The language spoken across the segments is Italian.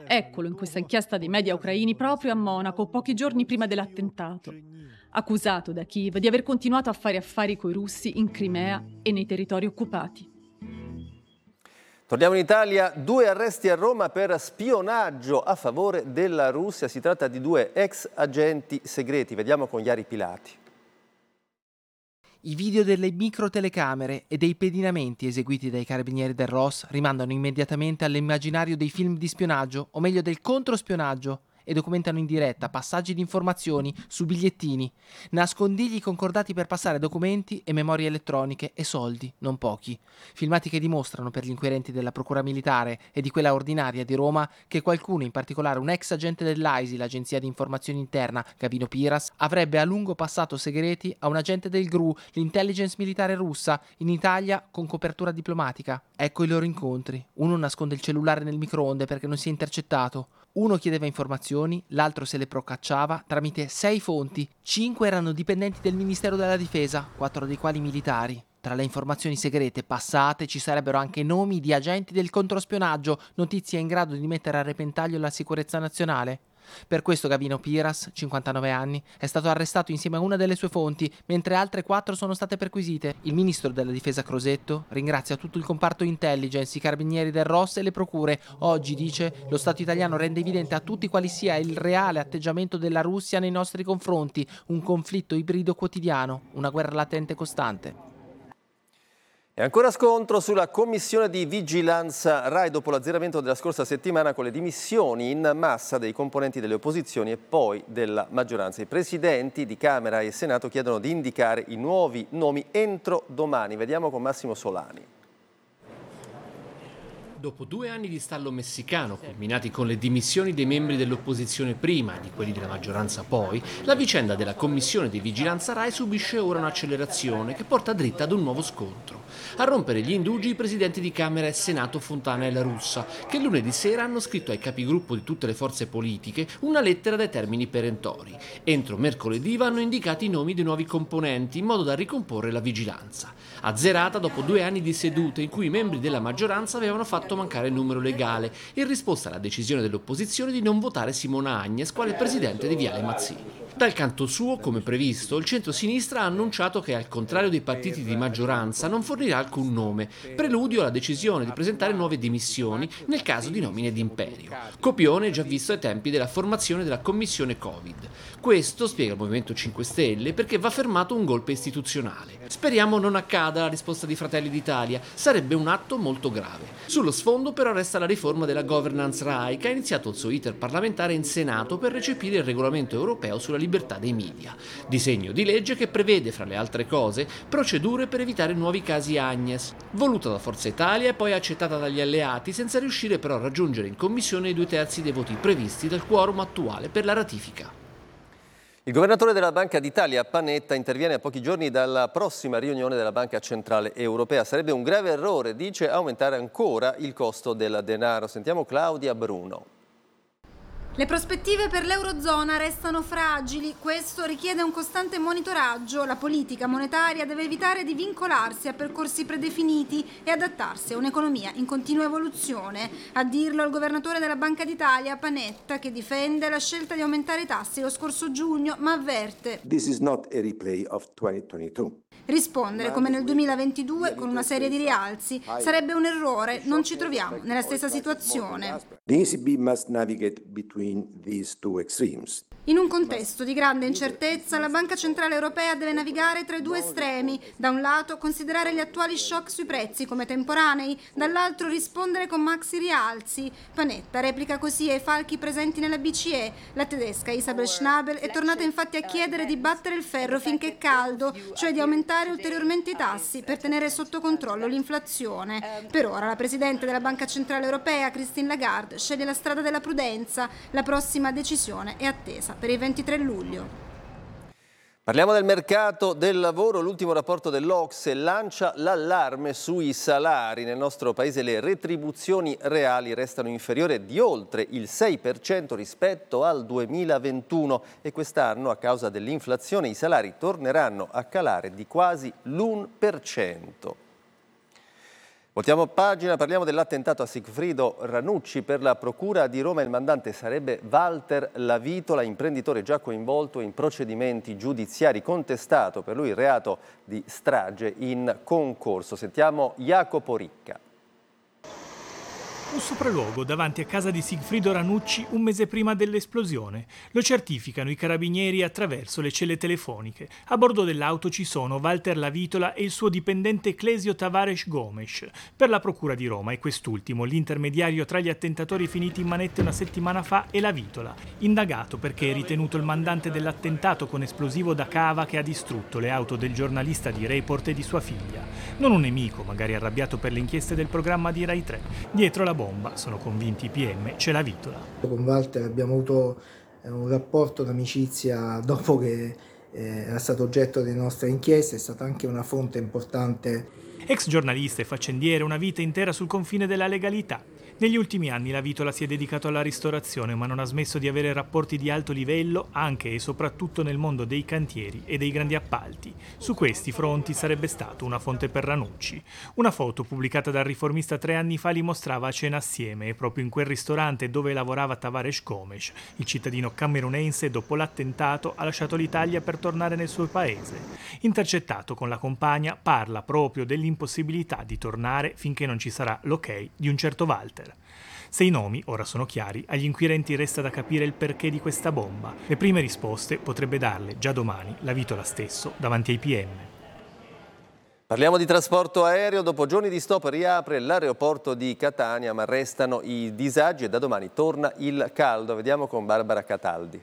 Eccolo in questa inchiesta dei media ucraini proprio a Monaco, pochi giorni prima dell'attentato. Accusato da Kiev di aver continuato a fare affari coi russi in Crimea e nei territori occupati. Torniamo in Italia, 2 arresti a Roma per spionaggio a favore della Russia. Si tratta di 2 ex agenti segreti. Vediamo con Iari Pilati. I video delle microtelecamere e dei pedinamenti eseguiti dai carabinieri del ROS rimandano immediatamente all'immaginario dei film di spionaggio, o meglio del controspionaggio, e documentano in diretta passaggi di informazioni su bigliettini, nascondigli concordati per passare documenti e memorie elettroniche e soldi, non pochi. Filmati che dimostrano per gli inquirenti della Procura Militare e di quella ordinaria di Roma che qualcuno, in particolare un ex agente dell'AISI, l'agenzia di informazione interna, Gavino Piras, avrebbe a lungo passato segreti a un agente del GRU, l'intelligence militare russa, in Italia con copertura diplomatica. Ecco i loro incontri. Uno nasconde il cellulare nel microonde perché non sia intercettato. Uno chiedeva informazioni, l'altro se le procacciava tramite 6 fonti. 5 erano dipendenti del Ministero della Difesa, 4 dei quali militari. Tra le informazioni segrete passate ci sarebbero anche nomi di agenti del controspionaggio, notizie in grado di mettere a repentaglio la sicurezza nazionale. Per questo Gavino Piras, 59 anni, è stato arrestato insieme a una delle sue fonti, mentre altre 4 sono state perquisite. Il ministro della difesa Crosetto ringrazia tutto il comparto intelligence, i carabinieri del ROS e le procure. Oggi, dice, lo Stato italiano rende evidente a tutti quali sia il reale atteggiamento della Russia nei nostri confronti, un conflitto ibrido quotidiano, una guerra latente costante. E ancora scontro sulla commissione di vigilanza RAI dopo l'azzeramento della scorsa settimana con le dimissioni in massa dei componenti delle opposizioni e poi della maggioranza. I presidenti di Camera e Senato chiedono di indicare i nuovi nomi entro domani. Vediamo con Massimo Solani. Dopo 2 anni di stallo messicano, culminati con le dimissioni dei membri dell'opposizione prima e di quelli della maggioranza poi, la vicenda della commissione di vigilanza RAI subisce ora un'accelerazione che porta dritta ad un nuovo scontro. A rompere gli indugi i presidenti di Camera e Senato Fontana e La Russa, che lunedì sera hanno scritto ai capigruppo di tutte le forze politiche una lettera dai termini perentori. Entro mercoledì vanno indicati i nomi dei nuovi componenti in modo da ricomporre la vigilanza. Azzerata dopo 2 anni di sedute in cui i membri della maggioranza avevano fatto mancare il numero legale, in risposta alla decisione dell'opposizione di non votare Simona Agnes quale presidente di Viale Mazzini. Dal canto suo, come previsto, il centro-sinistra ha annunciato che, al contrario dei partiti di maggioranza, non fornirà alcun nome, preludio alla decisione di presentare nuove dimissioni nel caso di nomine d'imperio. Copione già visto ai tempi della formazione della commissione Covid. Questo, spiega il Movimento 5 Stelle, perché va fermato un golpe istituzionale. Speriamo non accada, la risposta di Fratelli d'Italia. Sarebbe un atto molto grave. Sullo sfondo però resta la riforma della governance RAI, che ha iniziato il suo iter parlamentare in Senato per recepire il regolamento europeo sulla libertà dei media. Disegno di legge che prevede, fra le altre cose, procedure per evitare nuovi casi Agnes, voluta da Forza Italia e poi accettata dagli alleati, senza riuscire però a raggiungere in commissione i 2/3 dei voti previsti dal quorum attuale per la ratifica. Il governatore della Banca d'Italia, Panetta, interviene a pochi giorni dalla prossima riunione della Banca Centrale Europea. Sarebbe un grave errore, dice, aumentare ancora il costo del denaro. Sentiamo Claudia Bruno. Le prospettive per l'Eurozona restano fragili, questo richiede un costante monitoraggio. La politica monetaria deve evitare di vincolarsi a percorsi predefiniti e adattarsi a un'economia in continua evoluzione. A dirlo il governatore della Banca d'Italia, Panetta, che difende la scelta di aumentare i tassi lo scorso giugno, ma avverte: This is not a replay of 2022. Rispondere come nel 2022 con una serie di rialzi sarebbe un errore, non ci troviamo nella stessa situazione. The ECB must navigate between these two extremes. In un contesto di grande incertezza, la Banca Centrale Europea deve navigare tra i due estremi. Da un lato considerare gli attuali shock sui prezzi come temporanei, dall'altro rispondere con maxi rialzi. Panetta replica così ai falchi presenti nella BCE. La tedesca Isabel Schnabel è tornata infatti a chiedere di battere il ferro finché è caldo, cioè di aumentare ulteriormente i tassi per tenere sotto controllo l'inflazione. Per ora la Presidente della Banca Centrale Europea, Christine Lagarde, sceglie la strada della prudenza. La prossima decisione è attesa per il 23 luglio. Parliamo del mercato del lavoro. L'ultimo rapporto dell'OCSE lancia l'allarme sui salari. Nel nostro paese le retribuzioni reali restano inferiori di oltre il 6% rispetto al 2021 e quest'anno, a causa dell'inflazione, i salari torneranno a calare di quasi l'1%. Voltiamo pagina, parliamo dell'attentato a Sigfrido Ranucci. Per la Procura di Roma il mandante sarebbe Walter Lavitola, imprenditore già coinvolto in procedimenti giudiziari, contestato per lui il reato di strage in concorso. Sentiamo Jacopo Ricca. Un sopralluogo davanti a casa di Sigfrido Ranucci un mese prima dell'esplosione. Lo certificano i carabinieri attraverso le celle telefoniche. A bordo dell'auto ci sono Walter Lavitola e il suo dipendente Clesio Tavares Gomes. Per la Procura di Roma è quest'ultimo l'intermediario tra gli attentatori finiti in manette una settimana fa e Lavitola, indagato perché è ritenuto il mandante dell'attentato con esplosivo da cava che ha distrutto le auto del giornalista di Report e di sua figlia. Non un nemico, magari arrabbiato per le inchieste del programma di Rai 3. Dietro la bomba, sono convinti i PM, c'è Lavitola. Con Walter abbiamo avuto un rapporto d'amicizia dopo che era stato oggetto delle nostre inchieste, è stata anche una fonte importante. Ex giornalista e faccendiere, una vita intera sul confine della legalità. Negli ultimi anni Lavitola si è dedicato alla ristorazione, ma non ha smesso di avere rapporti di alto livello anche e soprattutto nel mondo dei cantieri e dei grandi appalti. Su questi fronti sarebbe stato una fonte per Ranucci. Una foto pubblicata dal Riformista 3 anni fa li mostrava a cena assieme e proprio in quel ristorante dove lavorava Tavares Gomes. Il cittadino camerunense dopo l'attentato ha lasciato l'Italia per tornare nel suo paese. Intercettato con la compagna parla proprio dell'impossibilità di tornare finché non ci sarà l'ok di un certo Walter. Se i nomi ora sono chiari, agli inquirenti resta da capire il perché di questa bomba. Le prime risposte potrebbe darle già domani Lavitola stesso davanti ai PM. Parliamo di trasporto aereo. Dopo giorni di stop riapre l'aeroporto di Catania, ma restano i disagi e da domani torna il caldo. Vediamo con Barbara Cataldi.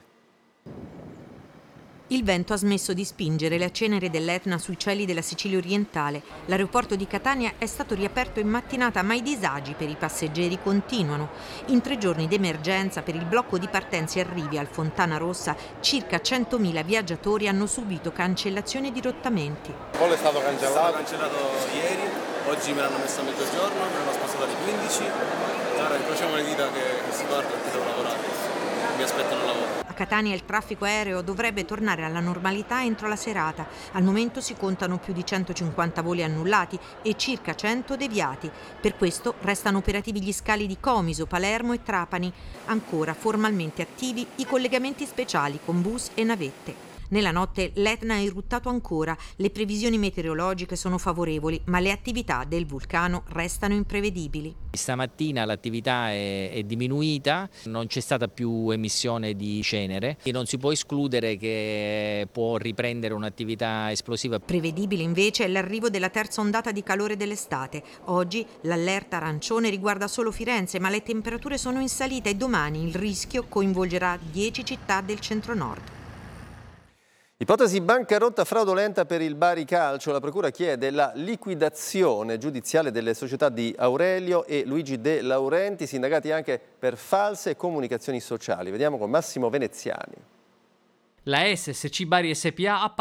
Il vento ha smesso di spingere le ceneri dell'Etna sui cieli della Sicilia orientale. L'aeroporto di Catania è stato riaperto in mattinata, ma i disagi per i passeggeri continuano. In 3 giorni d'emergenza per il blocco di partenze e arrivi al Fontana Rossa, circa 100.000 viaggiatori hanno subito cancellazioni e dirottamenti. Il volo è stato cancellato ieri, oggi me l'hanno messo a mezzogiorno, me l'hanno spostato alle 15. Ora incrociamo le dita che si parte perché devo lavorare, mi aspettano al lavoro. A Catania il traffico aereo dovrebbe tornare alla normalità entro la serata. Al momento si contano più di 150 voli annullati e circa 100 deviati. Per questo restano operativi gli scali di Comiso, Palermo e Trapani. Ancora formalmente attivi i collegamenti speciali con bus e navette. Nella notte l'Etna ha iruttato ancora, le previsioni meteorologiche sono favorevoli, ma le attività del vulcano restano imprevedibili. Stamattina l'attività è diminuita, non c'è stata più emissione di cenere e non si può escludere che può riprendere un'attività esplosiva. Prevedibile invece è l'arrivo della terza ondata di calore dell'estate. Oggi l'allerta arancione riguarda solo Firenze, ma le temperature sono in salita e domani il rischio coinvolgerà 10 città del centro-nord. Ipotesi bancarotta fraudolenta per il Bari Calcio. La Procura chiede la liquidazione giudiziale delle società di Aurelio e Luigi De Laurentiis, indagati anche per false comunicazioni sociali. Vediamo con Massimo Veneziani. La SSC Bari SPA ha